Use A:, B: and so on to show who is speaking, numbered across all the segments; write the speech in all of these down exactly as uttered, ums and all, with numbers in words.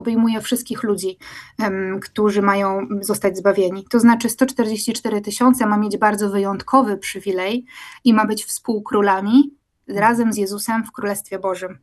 A: obejmuje wszystkich ludzi, um, którzy mają zostać zbawieni. To znaczy sto czterdzieści cztery tysiące ma mieć bardzo wyjątkowy przywilej i ma być współkrólami razem z Jezusem w Królestwie Bożym.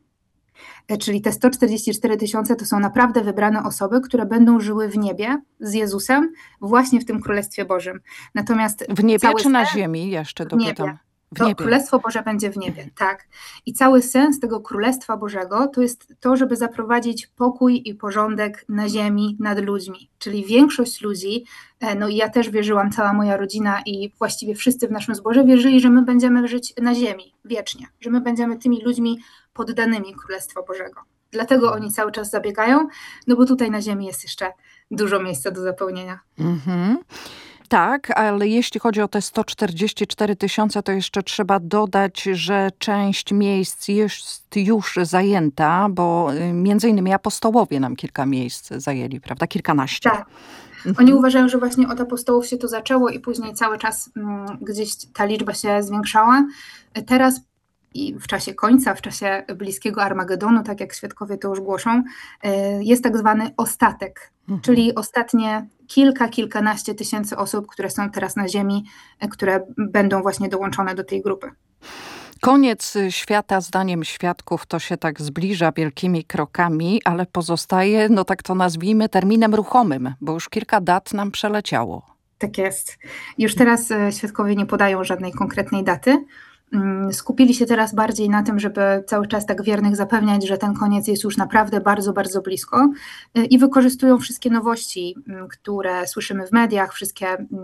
A: Czyli te sto czterdzieści cztery tysiące to są naprawdę wybrane osoby, które będą żyły w niebie z Jezusem właśnie w tym Królestwie Bożym. Natomiast
B: w niebie
A: cały
B: czy na
A: sens,
B: ziemi? Jeszcze
A: w niebie.
B: dopytam. W
A: To
B: niebie.
A: Królestwo Boże będzie w niebie, tak. I cały sens tego Królestwa Bożego to jest to, żeby zaprowadzić pokój i porządek na ziemi, nad ludźmi. Czyli większość ludzi, no i ja też wierzyłam, cała moja rodzina i właściwie wszyscy w naszym zborze wierzyli, że my będziemy żyć na ziemi wiecznie, że my będziemy tymi ludźmi poddanymi Królestwa Bożego. Dlatego oni cały czas zabiegają, no bo tutaj na ziemi jest jeszcze dużo miejsca do zapełnienia.
B: Mhm. Tak, ale jeśli chodzi o te sto czterdzieści cztery tysiące, to jeszcze trzeba dodać, że część miejsc jest już zajęta, bo między innymi apostołowie nam kilka miejsc zajęli, prawda? Kilkanaście.
A: Tak. Oni uważają, że właśnie od apostołów się to zaczęło i później cały czas mm, gdzieś ta liczba się zwiększała. Teraz i w czasie końca, w czasie bliskiego Armagedonu, tak jak świadkowie to już głoszą, jest tak zwany ostatek, mhm. czyli ostatnie kilka, kilkanaście tysięcy osób, które są teraz na ziemi, które będą właśnie dołączone do tej grupy.
B: Koniec świata, zdaniem świadków, to się tak zbliża wielkimi krokami, ale pozostaje, no tak to nazwijmy, terminem ruchomym, bo już kilka dat nam przeleciało.
A: Tak jest. Już teraz świadkowie nie podają żadnej konkretnej daty. Skupili się teraz bardziej na tym, żeby cały czas tak wiernych zapewniać, że ten koniec jest już naprawdę bardzo, bardzo blisko i wykorzystują wszystkie nowości, które słyszymy w mediach, wszystkie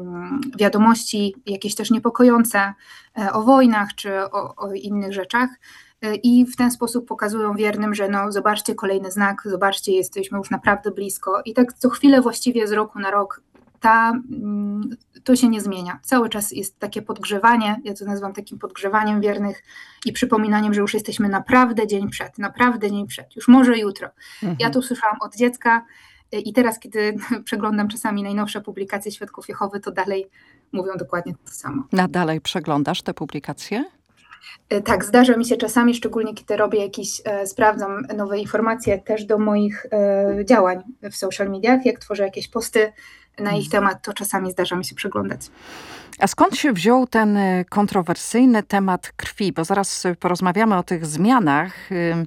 A: wiadomości, jakieś też niepokojące o wojnach czy o, o innych rzeczach i w ten sposób pokazują wiernym, że no zobaczcie kolejny znak, zobaczcie, jesteśmy już naprawdę blisko i tak co chwilę właściwie z roku na rok Ta, to się nie zmienia. Cały czas jest takie podgrzewanie, ja to nazywam takim podgrzewaniem wiernych i przypominaniem, że już jesteśmy naprawdę dzień przed, naprawdę dzień przed, już może jutro. Mhm. Ja to słyszałam od dziecka i teraz, kiedy przeglądam czasami najnowsze publikacje Świadków Jehowy, to dalej mówią dokładnie to samo.
B: Na dalej przeglądasz te publikacje?
A: Tak, zdarza mi się czasami, szczególnie kiedy robię jakieś, e, sprawdzam nowe informacje też do moich e, działań w social mediach, jak tworzę jakieś posty na ich temat, to czasami zdarza mi się przeglądać.
B: A skąd się wziął ten kontrowersyjny temat krwi? Bo zaraz porozmawiamy o tych zmianach,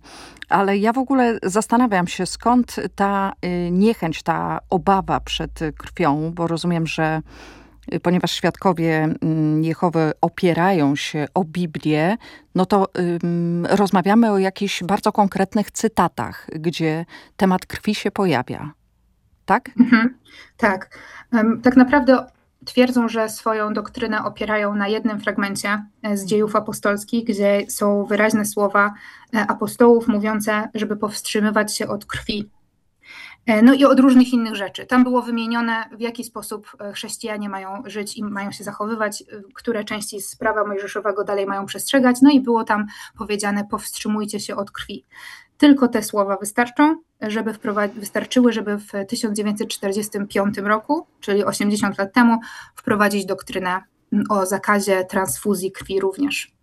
B: ale ja w ogóle zastanawiam się, skąd ta niechęć, ta obawa przed krwią, bo rozumiem, że ponieważ świadkowie Jehowy opierają się o Biblię, no to um, rozmawiamy o jakichś bardzo konkretnych cytatach, gdzie temat krwi się pojawia. Tak?
A: Mhm, tak. Um, tak naprawdę twierdzą, że swoją doktrynę opierają na jednym fragmencie z Dziejów Apostolskich, gdzie są wyraźne słowa apostołów mówiące, żeby powstrzymywać się od krwi. No i od różnych innych rzeczy. Tam było wymienione, w jaki sposób chrześcijanie mają żyć i mają się zachowywać, które części z prawa mojżeszowego dalej mają przestrzegać. No i było tam powiedziane, powstrzymujcie się od krwi. Tylko te słowa wystarczą, żeby wprowadzi- wystarczyły, żeby w tysiąc dziewięćset czterdziestym piątym roku, czyli osiemdziesiąt lat temu, wprowadzić doktrynę o zakazie transfuzji krwi również.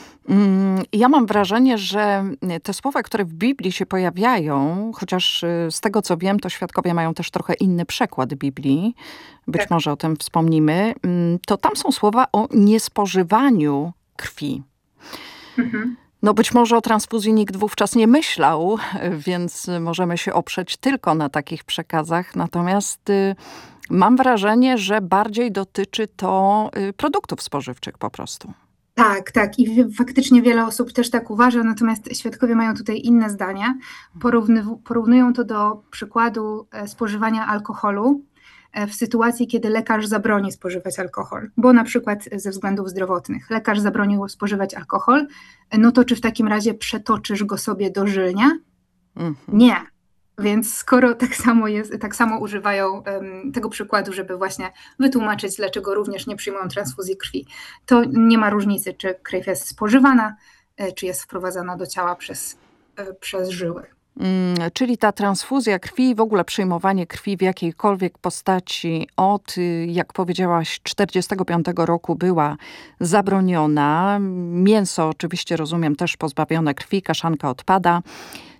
B: Ja mam wrażenie, że te słowa, które w Biblii się pojawiają, chociaż z tego co wiem, to świadkowie mają też trochę inny przekład Biblii, być tak. może o tym wspomnimy, to tam są słowa o niespożywaniu krwi. Mhm. No być może o transfuzji nikt wówczas nie myślał, więc możemy się oprzeć tylko na takich przekazach, natomiast y, mam wrażenie, że bardziej dotyczy to y, produktów spożywczych po prostu.
A: Tak, tak i w- faktycznie wiele osób też tak uważa, natomiast świadkowie mają tutaj inne zdanie. Porównyw- porównują to do przykładu e, spożywania alkoholu e, w sytuacji, kiedy lekarz zabroni spożywać alkohol, bo na przykład ze względów zdrowotnych lekarz zabronił spożywać alkohol, e, no to czy w takim razie przetoczysz go sobie dożylnie?
B: Mhm.
A: Nie. Więc skoro tak samo jest, tak samo używają um, tego przykładu, żeby właśnie wytłumaczyć, dlaczego również nie przyjmują transfuzji krwi, to nie ma różnicy, czy krew jest spożywana, e, czy jest wprowadzana do ciała przez, e, przez żyły.
B: Mm, czyli ta transfuzja krwi, w ogóle przyjmowanie krwi w jakiejkolwiek postaci od, y, jak powiedziałaś, czterdziestego piątego roku była zabroniona. Mięso oczywiście, rozumiem, też pozbawione krwi, kaszanka odpada.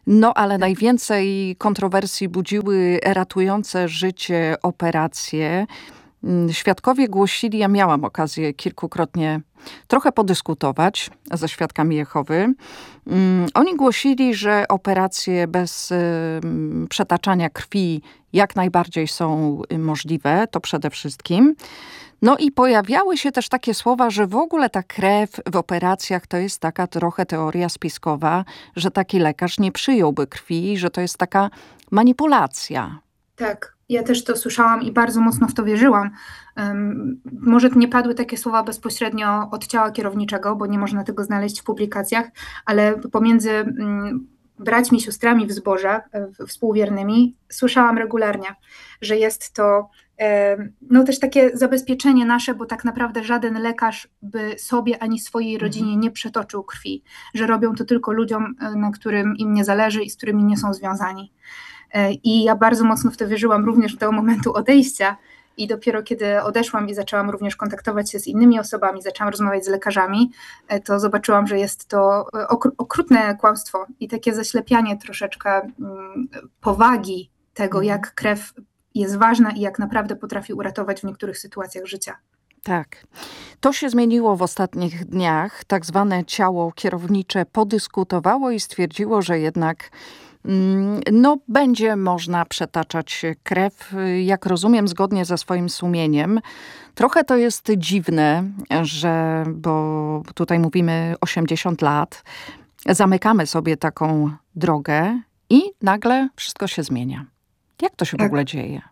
B: No, ale najwięcej kontrowersji budziły ratujące życie operacje. Mm, Świadkowie głosili, ja miałam okazję kilkukrotnie trochę podyskutować ze świadkami Jehowy. Mm, Oni głosili, że operacje bez ym, przetaczania krwi jak najbardziej są y, możliwe, to przede wszystkim. No i pojawiały się też takie słowa, że w ogóle ta krew w operacjach to jest taka trochę teoria spiskowa, że taki lekarz nie przyjąłby krwi, że to jest taka manipulacja.
A: Tak, ja też to słyszałam i bardzo mocno w to wierzyłam. Um, może nie padły takie słowa bezpośrednio od ciała kierowniczego, bo nie można tego znaleźć w publikacjach, ale pomiędzy um, braćmi, siostrami w zborze, w- współwiernymi, słyszałam regularnie, że jest to em, no też takie zabezpieczenie nasze, bo tak naprawdę żaden lekarz by sobie ani swojej
B: Mhm.
A: rodzinie nie przetoczył krwi, że robią to tylko ludziom, e, na którym im nie zależy i z którymi nie są związani. E, I ja bardzo mocno w to wierzyłam również do momentu odejścia. I dopiero kiedy odeszłam i zaczęłam również kontaktować się z innymi osobami, zaczęłam rozmawiać z lekarzami, e, to zobaczyłam, że jest to e, okru- okrutne kłamstwo i takie zaślepianie troszeczkę mm, powagi tego,
B: Mhm.
A: jak krew jest ważna i jak naprawdę potrafi uratować w niektórych sytuacjach życia.
B: Tak. To się zmieniło w ostatnich dniach. Tak zwane ciało kierownicze podyskutowało i stwierdziło, że jednak mm, no, będzie można przetaczać krew, y, jak rozumiem, zgodnie ze swoim sumieniem. Trochę to jest dziwne, że, bo tutaj mówimy osiemdziesiąt lat, zamykamy sobie taką drogę i nagle wszystko się zmienia. Jak to się w
A: Tak.
B: ogóle dzieje?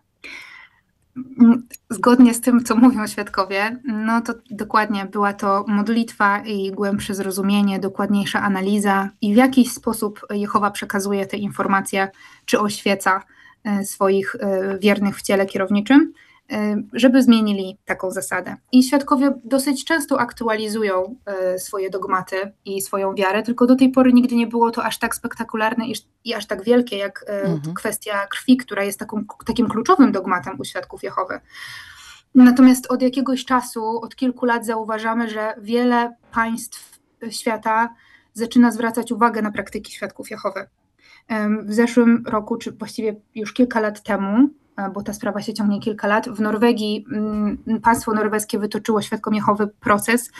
A: Mm, Zgodnie z tym, co mówią świadkowie, no to dokładnie była to modlitwa i głębsze zrozumienie, dokładniejsza analiza i w jakiś sposób Jehowa przekazuje te informacje, czy oświeca e, swoich e, wiernych w ciele kierowniczym, e, żeby zmienili taką zasadę. I świadkowie dosyć często aktualizują e, swoje dogmaty i swoją wiarę, tylko do tej pory nigdy nie było to aż tak spektakularne i, i aż tak wielkie, jak e,
B: Mhm.
A: kwestia krwi, która jest taką, takim kluczowym dogmatem u świadków Jehowy. Natomiast od jakiegoś czasu, od kilku lat zauważamy, że wiele państw świata zaczyna zwracać uwagę na praktyki świadków Jehowy. Em, W zeszłym roku, czy właściwie już kilka lat temu, e, bo ta sprawa się ciągnie kilka lat, w Norwegii mm, państwo norweskie wytoczyło świadkom Jehowy proces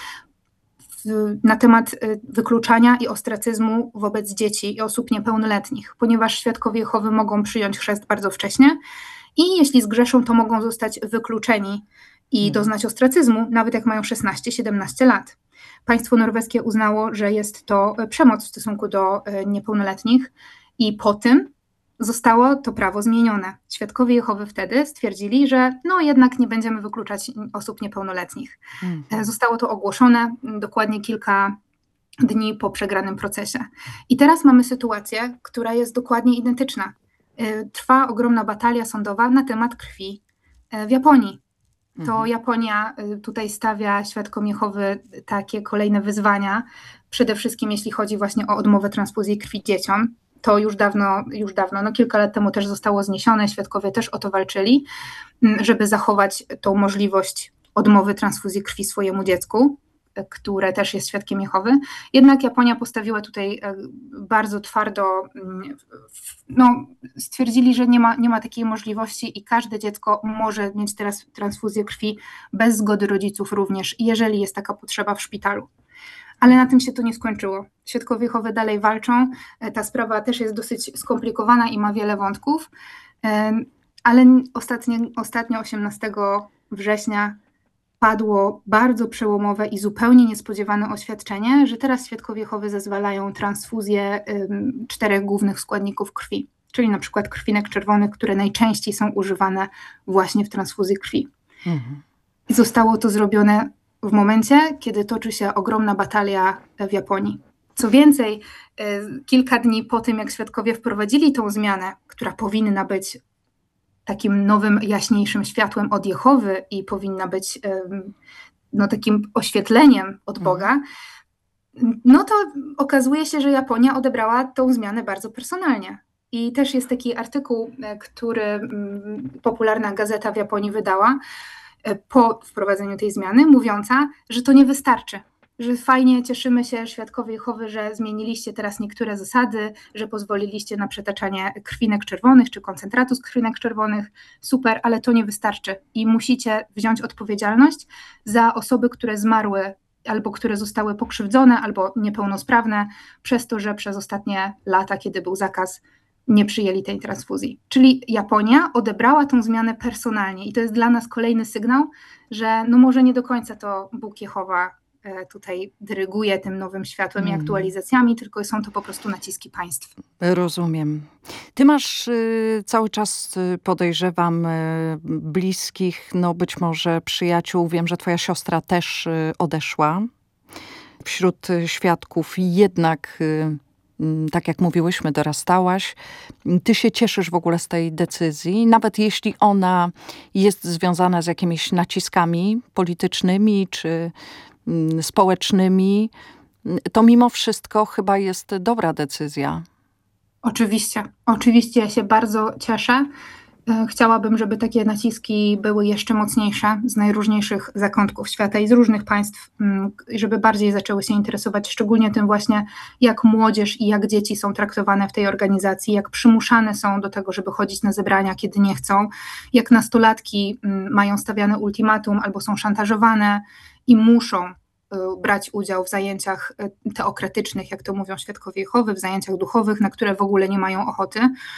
A: w, na temat y, wykluczania i ostracyzmu wobec dzieci i osób niepełnoletnich, ponieważ świadkowie Jehowy mogą przyjąć chrzest bardzo wcześnie i jeśli zgrzeszą, to mogą zostać wykluczeni i
B: Mhm.
A: doznać ostracyzmu, nawet jak mają szesnaście siedemnaście lat. Państwo norweskie uznało, że jest to e, przemoc w stosunku do e, niepełnoletnich i po tym zostało to prawo zmienione. Świadkowie Jehowy wtedy stwierdzili, że no jednak nie będziemy wykluczać osób niepełnoletnich.
B: Mhm.
A: E, Zostało to ogłoszone m, dokładnie kilka dni po przegranym procesie. I teraz mamy sytuację, która jest dokładnie identyczna. E, Trwa ogromna batalia sądowa na temat krwi e, w Japonii. To
B: Mhm.
A: Japonia y, tutaj stawia świadkom Jehowy takie kolejne wyzwania, przede wszystkim jeśli chodzi właśnie o odmowę transfuzji krwi dzieciom. To już dawno, już dawno, no kilka lat temu też zostało zniesione, świadkowie też o to walczyli, mm, żeby zachować tą możliwość odmowy transfuzji krwi swojemu dziecku, e, które też jest świadkiem Jehowy. Jednak Japonia postawiła tutaj e, bardzo twardo, mm, w- no, stwierdzili, że nie ma, nie ma takiej możliwości i każde dziecko może mieć teraz transfuzję krwi bez zgody rodziców również, jeżeli jest taka potrzeba w szpitalu. Ale na tym się to nie skończyło. Świadkowie Jehowy dalej walczą. E, Ta sprawa też jest dosyć skomplikowana i ma wiele wątków, Em, ale n- ostatnio, ostatnio osiemnastego września padło bardzo przełomowe i zupełnie niespodziewane oświadczenie, że teraz świadkowie Jehowy zezwalają transfuzję ym, czterech głównych składników krwi, czyli na przykład krwinek czerwonych, które najczęściej są używane właśnie w transfuzji krwi.
B: Mhm.
A: I zostało to zrobione w momencie, kiedy toczy się ogromna batalia w Japonii. Co więcej, y, kilka dni po tym, jak świadkowie wprowadzili tą zmianę, która powinna być takim nowym, jaśniejszym światłem od Jehowy i powinna być em, no, takim oświetleniem od
B: Mhm.
A: Boga, no to okazuje się, że Japonia odebrała tą zmianę bardzo personalnie. I też jest taki artykuł, e, który mm, popularna gazeta w Japonii wydała e, po wprowadzeniu tej zmiany, mówiąca, że to nie wystarczy, że fajnie, cieszymy się, świadkowie Jehowy, że zmieniliście teraz niektóre zasady, że pozwoliliście na przetaczanie krwinek czerwonych czy koncentratu z krwinek czerwonych, super, ale to nie wystarczy i musicie wziąć odpowiedzialność za osoby, które zmarły albo które zostały pokrzywdzone, albo niepełnosprawne przez to, że przez ostatnie lata, kiedy był zakaz, nie przyjęli tej transfuzji. Czyli Japonia odebrała tą zmianę personalnie i to jest dla nas kolejny sygnał, że no może nie do końca to Bóg Jehowa tutaj dyryguje tym nowym światłem i aktualizacjami, tylko są to po prostu naciski państw.
B: Rozumiem. Ty masz y, cały czas, y, podejrzewam, y, bliskich, no być może przyjaciół. Wiem, że twoja siostra też y, odeszła. Wśród y, świadków jednak, y, y, tak jak mówiłyśmy, dorastałaś. Ty się cieszysz w ogóle z tej decyzji, nawet jeśli ona jest związana z jakimiś naciskami politycznymi czy społecznymi, to mimo wszystko chyba jest dobra decyzja.
A: Oczywiście, oczywiście ja się bardzo cieszę. Chciałabym, żeby takie naciski były jeszcze mocniejsze z najróżniejszych zakątków świata i z różnych państw, żeby bardziej zaczęły się interesować szczególnie tym właśnie, jak młodzież i jak dzieci są traktowane w tej organizacji, jak przymuszane są do tego, żeby chodzić na zebrania, kiedy nie chcą, jak nastolatki mają stawiane ultimatum albo są szantażowane i muszą brać udział w zajęciach teokratycznych, jak to mówią świadkowie Jehowy, w zajęciach duchowych, na które w ogóle nie mają ochoty.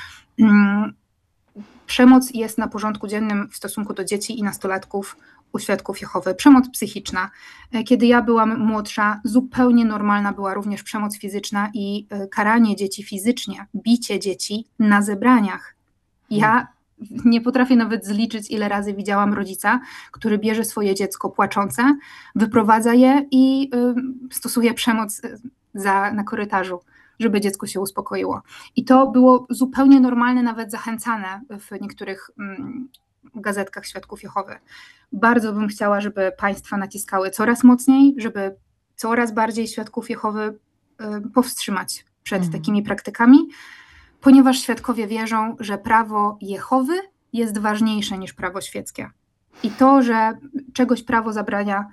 A: Przemoc jest na porządku dziennym w stosunku do dzieci i nastolatków u świadków Jehowy. Przemoc psychiczna. Kiedy ja byłam młodsza, zupełnie normalna była również przemoc fizyczna i karanie dzieci fizycznie, bicie dzieci na zebraniach. Ja nie potrafię nawet zliczyć, ile razy widziałam rodzica, który bierze swoje dziecko płaczące, wyprowadza je i y, stosuje przemoc za, na korytarzu, żeby dziecko się uspokoiło. I to było zupełnie normalne, nawet zachęcane w niektórych mm, gazetkach Świadków Jehowy. Bardzo bym chciała, żeby państwa naciskały coraz mocniej, żeby coraz bardziej Świadków Jehowy y, powstrzymać przed mhm. takimi praktykami, ponieważ świadkowie wierzą, że prawo Jehowy jest ważniejsze niż prawo świeckie. I to, że czegoś prawo zabrania,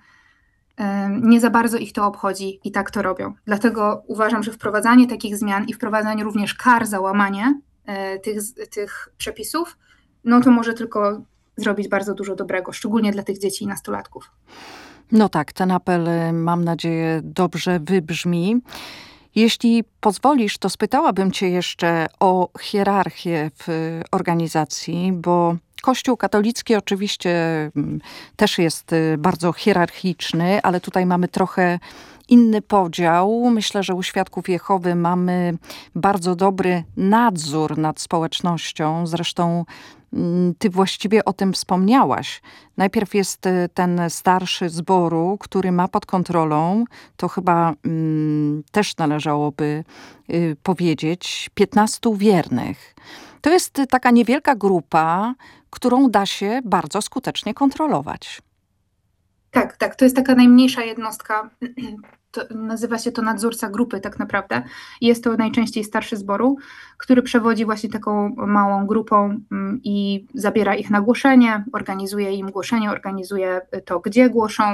A: nie za bardzo ich to obchodzi i tak to robią. Dlatego uważam, że wprowadzanie takich zmian i wprowadzanie również kar za łamanie tych, tych przepisów, no to może tylko zrobić bardzo dużo dobrego, szczególnie dla tych dzieci i nastolatków.
B: No tak, ten apel, mam nadzieję, dobrze wybrzmi. Jeśli pozwolisz, to spytałabym cię jeszcze o hierarchię w organizacji, bo Kościół katolicki oczywiście też jest bardzo hierarchiczny, ale tutaj mamy trochę inny podział. Myślę, że u Świadków Jehowy mamy bardzo dobry nadzór nad społecznością. Zresztą ty właściwie o tym wspomniałaś. Najpierw jest ten starszy zboru, który ma pod kontrolą, to chyba mm, też należałoby y, powiedzieć, piętnastu wiernych. To jest taka niewielka grupa, którą da się bardzo skutecznie kontrolować.
A: Tak, tak. To jest taka najmniejsza jednostka. To nazywa się to nadzorca grupy tak naprawdę. Jest to najczęściej starszy zboru, który przewodzi właśnie taką małą grupą i zabiera ich na głoszenie, organizuje im głoszenie, organizuje to, gdzie głoszą,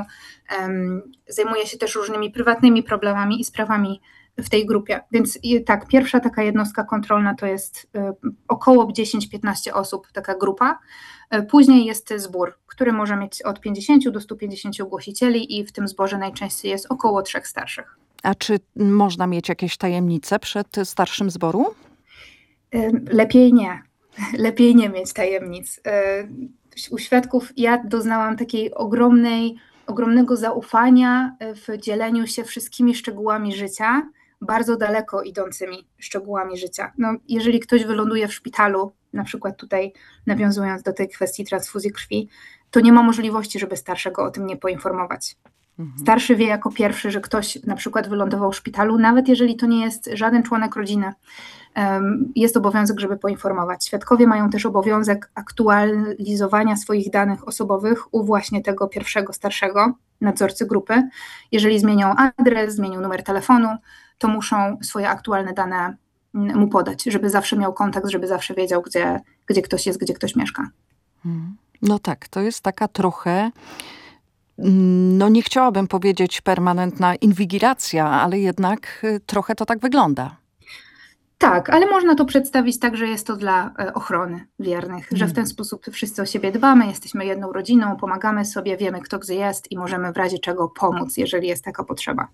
A: zajmuje się też różnymi prywatnymi problemami i sprawami w tej grupie. Więc tak, pierwsza taka jednostka kontrolna to jest około dziesięć do piętnastu osób, taka grupa. Później jest zbór, który może mieć od pięćdziesięciu do stu pięćdziesięciu głosicieli i w tym zborze najczęściej jest około trzech starszych.
B: A czy można mieć jakieś tajemnice przed starszym zboru?
A: Lepiej nie. Lepiej nie mieć tajemnic. U świadków ja doznałam takiej ogromnej, ogromnego zaufania w dzieleniu się wszystkimi szczegółami życia, bardzo daleko idącymi szczegółami życia. No, jeżeli ktoś wyląduje w szpitalu, na przykład tutaj nawiązując do tej kwestii transfuzji krwi, to nie ma możliwości, żeby starszego o tym nie poinformować. Mhm. Starszy wie jako pierwszy, że ktoś na przykład wylądował w szpitalu, nawet jeżeli to nie jest żaden członek rodziny. Jest obowiązek, żeby poinformować. Świadkowie mają też obowiązek aktualizowania swoich danych osobowych u właśnie tego pierwszego starszego nadzorcy grupy. Jeżeli zmienią adres, zmienią numer telefonu, to muszą swoje aktualne dane mu podać, żeby zawsze miał kontakt, żeby zawsze wiedział, gdzie, gdzie ktoś jest, gdzie ktoś mieszka.
B: No tak, to jest taka trochę no nie chciałabym powiedzieć permanentna inwigilacja, ale jednak trochę to tak wygląda.
A: Tak, ale można to przedstawić tak, że jest to dla ochrony wiernych,
B: Mm.
A: że w ten sposób wszyscy o siebie dbamy, jesteśmy jedną rodziną, pomagamy sobie, wiemy kto gdzie jest i możemy w razie czego pomóc, jeżeli jest taka potrzeba.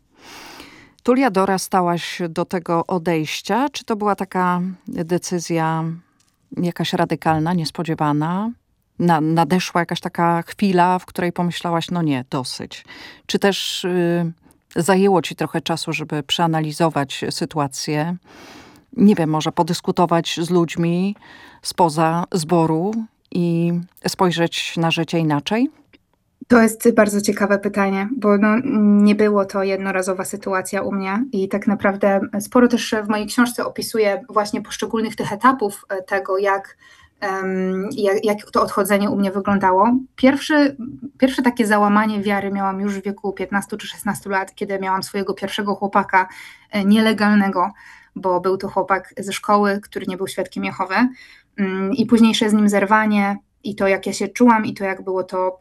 B: Tulia, dorastałaś do tego odejścia. Czy to była taka decyzja jakaś radykalna, niespodziewana? Na, nadeszła jakaś taka chwila, w której pomyślałaś, no nie, dosyć. Czy też y, zajęło ci trochę czasu, żeby przeanalizować sytuację? Nie wiem, może podyskutować z ludźmi spoza zboru i spojrzeć na życie inaczej?
A: To jest bardzo ciekawe pytanie, bo no, nie było to jednorazowa sytuacja u mnie i tak naprawdę sporo też w mojej książce opisuję właśnie poszczególnych tych etapów tego, jak, um, jak, jak to odchodzenie u mnie wyglądało. Pierwszy, pierwsze takie załamanie wiary miałam już w wieku piętnastu czy szesnastu lat, kiedy miałam swojego pierwszego chłopaka nielegalnego, bo był to chłopak ze szkoły, który nie był świadkiem Jehowy, um, i późniejsze z nim zerwanie i to, jak ja się czułam i to, jak było to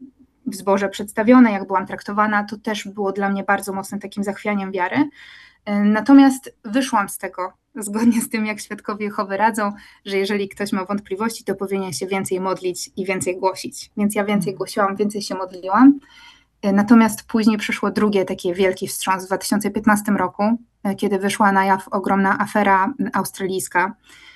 A: w zborze przedstawione, jak byłam traktowana, to też było dla mnie bardzo mocnym takim zachwianiem wiary. Natomiast wyszłam z tego, zgodnie z tym, jak świadkowie Jehowy radzą, że jeżeli ktoś ma wątpliwości, to powinien się więcej modlić i więcej głosić. Więc ja więcej głosiłam, więcej się modliłam. Natomiast później przyszło drugie taki wielki wstrząs w dwa tysiące piętnastym roku, kiedy wyszła na jaw ogromna afera australijska,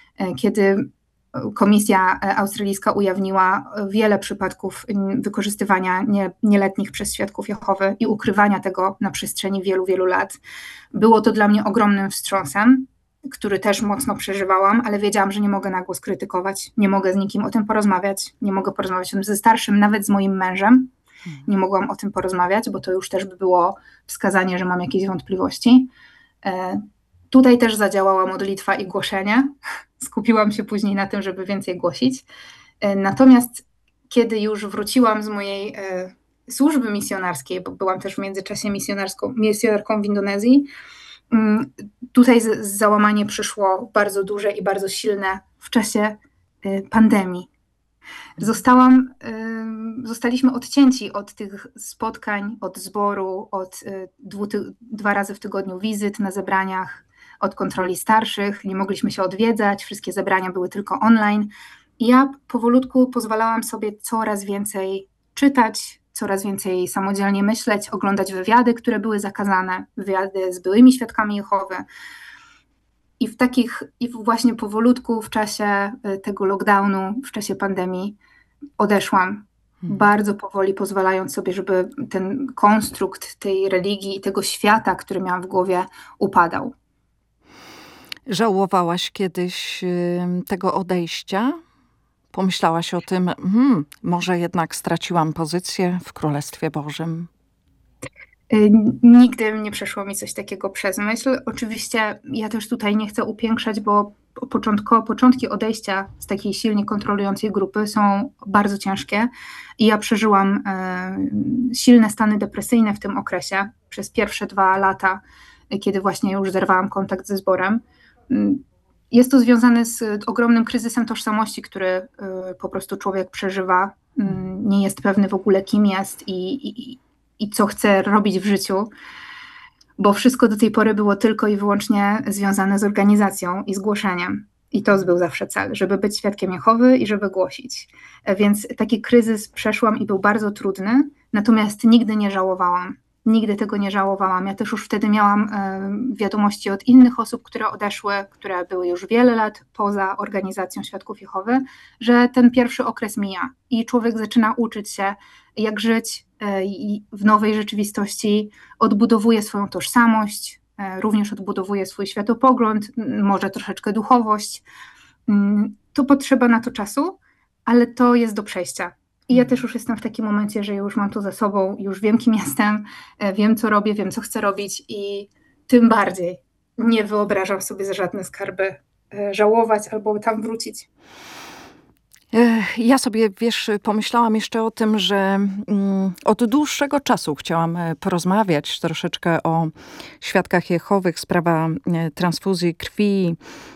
A: kiedy Komisja australijska ujawniła wiele przypadków wykorzystywania nie, nieletnich przez świadków Jehowy i ukrywania tego na przestrzeni wielu, wielu lat. Było to dla mnie ogromnym wstrząsem, który też mocno przeżywałam, ale wiedziałam, że nie mogę na głos krytykować, nie mogę z nikim o tym porozmawiać, nie mogę porozmawiać o tym ze starszym, nawet z moim mężem. Nie mogłam o tym porozmawiać, bo to już też by było wskazanie, że mam jakieś wątpliwości. Tutaj też zadziałała modlitwa i głoszenie. Skupiłam się później na tym, żeby więcej głosić. Natomiast kiedy już wróciłam z mojej e, służby misjonarskiej, bo byłam też w międzyczasie misjonarską, misjonarką w Indonezji, m, tutaj z, z załamanie przyszło bardzo duże i bardzo silne w czasie e, pandemii. Zostałam, y, zostaliśmy odcięci od tych spotkań, od zboru, od y, dwu, ty, dwa razy w tygodniu wizyt na zebraniach, od kontroli starszych, nie mogliśmy się odwiedzać, wszystkie zebrania były tylko online. I ja powolutku pozwalałam sobie coraz więcej czytać, coraz więcej samodzielnie myśleć, oglądać wywiady, które były zakazane, wywiady z byłymi świadkami Jehowy. I w takich, i właśnie powolutku w czasie tego lockdownu, w czasie pandemii odeszłam. Hmm. Bardzo powoli pozwalając sobie, żeby ten konstrukt tej religii i tego świata, który miałam w głowie, upadał.
B: Żałowałaś kiedyś tego odejścia? Pomyślałaś o tym, hmm, może jednak straciłam pozycję w Królestwie Bożym?
A: Nigdy nie przeszło mi coś takiego przez myśl. Oczywiście ja też tutaj nie chcę upiększać, bo początko, początki odejścia z takiej silnie kontrolującej grupy są bardzo ciężkie i ja przeżyłam e, silne stany depresyjne w tym okresie przez pierwsze dwa lata, kiedy właśnie już zerwałam kontakt ze zborem. Jest to związane z ogromnym kryzysem tożsamości, który e, po prostu człowiek przeżywa. Nie jest pewny w ogóle, kim jest i, i i co chcę robić w życiu, bo wszystko do tej pory było tylko i wyłącznie związane z organizacją i zgłoszeniem. I to był zawsze cel, żeby być świadkiem Jehowy i żeby głosić. Więc taki kryzys przeszłam i był bardzo trudny, natomiast nigdy nie żałowałam. Nigdy tego nie żałowałam. Ja też już wtedy miałam e, wiadomości od innych osób, które odeszły, które były już wiele lat poza organizacją Świadków Jehowy, że ten pierwszy okres mija i człowiek zaczyna uczyć się, jak żyć e, w nowej rzeczywistości, odbudowuje swoją tożsamość, e, również odbudowuje swój światopogląd, może troszeczkę duchowość. To potrzeba na to czasu, ale to jest do przejścia. I ja też już jestem w takim momencie, że już mam to za sobą, już wiem, kim jestem, wiem, co robię, wiem, co chcę robić i tym bardziej nie wyobrażam sobie za żadne skarby żałować albo tam wrócić.
B: Ja sobie, wiesz, pomyślałam jeszcze o tym, że mm, od dłuższego czasu chciałam porozmawiać troszeczkę o Świadkach Jehowych, sprawa transfuzji krwi,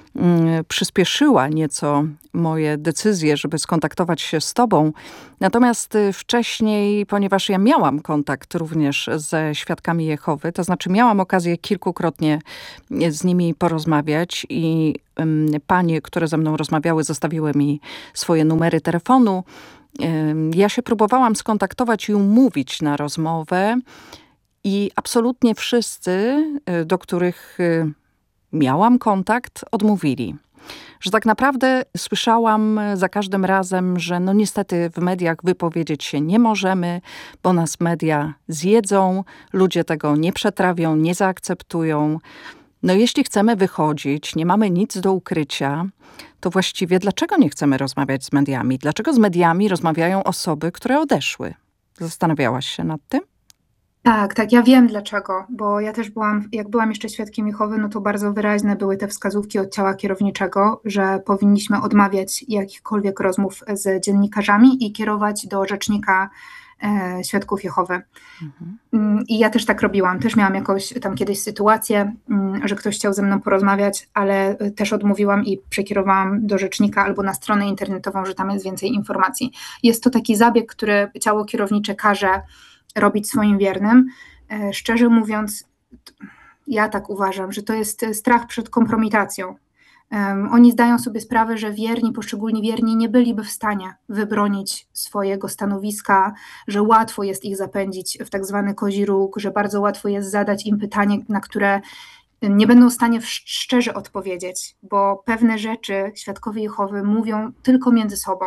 B: przyspieszyła nieco moje decyzje, żeby skontaktować się z tobą. Natomiast wcześniej, ponieważ ja miałam kontakt również ze Świadkami Jehowy, to znaczy miałam okazję kilkukrotnie z nimi porozmawiać i um, panie, które ze mną rozmawiały, zostawiły mi swoje numery telefonu. Um, ja się próbowałam skontaktować i umówić na rozmowę i absolutnie wszyscy, do których miałam kontakt, odmówili. Że tak naprawdę słyszałam za każdym razem, że no niestety w mediach wypowiedzieć się nie możemy, bo nas media zjedzą, ludzie tego nie przetrawią, nie zaakceptują. No jeśli chcemy wychodzić, nie mamy nic do ukrycia, to właściwie dlaczego nie chcemy rozmawiać z mediami? Dlaczego z mediami rozmawiają osoby, które odeszły? Zastanawiałaś się nad tym?
A: Tak, tak, ja wiem dlaczego, bo ja też byłam, jak byłam jeszcze Świadkiem Jehowy, no to bardzo wyraźne były te wskazówki od ciała kierowniczego, że powinniśmy odmawiać jakichkolwiek rozmów z dziennikarzami i kierować do rzecznika e, Świadków Jehowy. Mhm. I ja też tak robiłam, też miałam jakąś tam kiedyś sytuację, że ktoś chciał ze mną porozmawiać, ale też odmówiłam i przekierowałam do rzecznika albo na stronę internetową, że tam jest więcej informacji. Jest to taki zabieg, który ciało kierownicze każe robić swoim wiernym. Szczerze mówiąc, ja tak uważam, że to jest strach przed kompromitacją. Um, oni zdają sobie sprawę, że wierni, poszczególni wierni nie byliby w stanie wybronić swojego stanowiska, że łatwo jest ich zapędzić w tak zwany kozi róg, że bardzo łatwo jest zadać im pytanie, na które nie będą w stanie szczerze odpowiedzieć, bo pewne rzeczy Świadkowie Jehowy mówią tylko między sobą.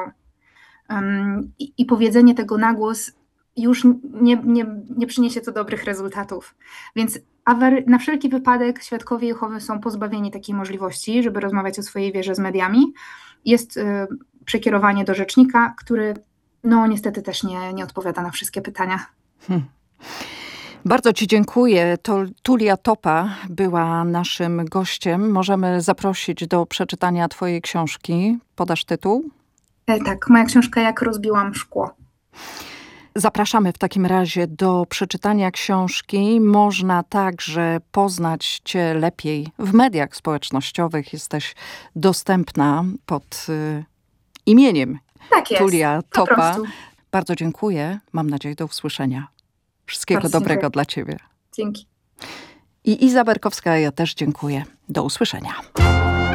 A: Um, i, I powiedzenie tego na głos już nie, nie, nie przyniesie to dobrych rezultatów. Więc awer, na wszelki wypadek Świadkowie Jehowy są pozbawieni takiej możliwości, żeby rozmawiać o swojej wierze z mediami. Jest y, przekierowanie do rzecznika, który no niestety też nie, nie odpowiada na wszystkie pytania. Hmm.
B: Bardzo ci dziękuję. To Tulia Topa była naszym gościem. Możemy zaprosić do przeczytania twojej książki. Podasz tytuł?
A: E, tak, moja książka Jak rozbiłam szkło.
B: Zapraszamy w takim razie do przeczytania książki. Można także poznać cię lepiej w mediach społecznościowych. Jesteś dostępna pod y, imieniem
A: tak jest,
B: Tulia Topa. Bardzo dziękuję. Mam nadzieję do usłyszenia. Wszystkiego Bardzo dobrego dziękuję. Dla ciebie.
A: Dzięki.
B: I Iza Berkowska, ja też dziękuję. Do usłyszenia.